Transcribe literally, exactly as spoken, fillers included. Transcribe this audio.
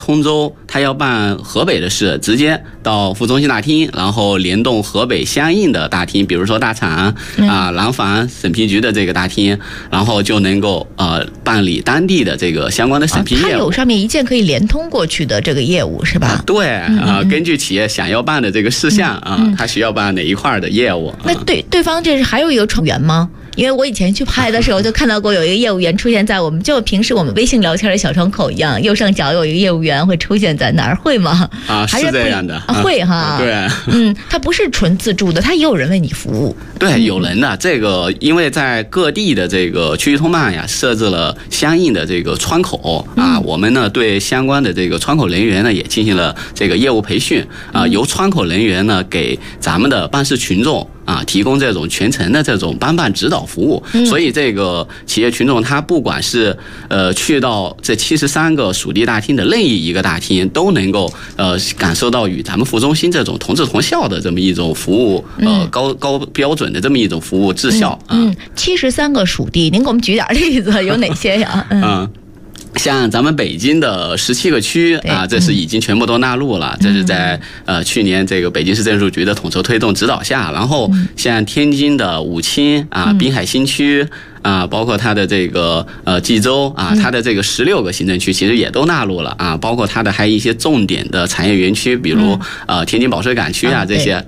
通州他要办河北的事，直接到副中心大厅，然后联动河北相应的大厅，比如说大厂啊、嗯、廊坊审批局的这个大厅，然后就能够呃办理当地的这个相关的审批业务。 它有上面一键可以连通过去的这个业务是吧？ 啊对啊、嗯呃，根据企业想要办的这个事项啊、嗯呃，它需要办哪一块的业务。 那对对方这是还有一个船员吗？因为我以前去拍的时候就看到过有一个业务员出现在我们就平时我们微信聊天的小窗口一样，右上角有一个业务员会出现在哪儿，会吗？ 啊，是这样的， 啊、会哈。 对， 嗯，它不是纯自助的，它也有人为你服务。 对，有人的这个，因为在各地的这个区域通办呀，设置了相应的这个窗口啊，嗯、我们呢对相关的这个窗口人员呢也进行了这个业务培训啊，由窗口人员呢给咱们的办事群众啊，提供这种全程的这种帮办指导服务，嗯、所以这个企业群众他不管是呃去到这七十三个属地大厅的任意一个大厅，都能够呃感受到与咱们副中心这种同质同效的这么一种服务，呃高高标准的这么一种服务质效。 嗯，七十三个属地，您给我们举点例子，有哪些呀？嗯。嗯像咱们北京的十七个区啊，这是已经全部都纳入了。嗯、这是在呃去年这个北京市政数局的统筹推动指导下，然后像天津的武清啊、滨海新区啊，包括它的这个呃冀州啊，它的这个十六个行政区其实也都纳入了啊，包括它的还有一些重点的产业园区，比如呃天津保税港区啊这些。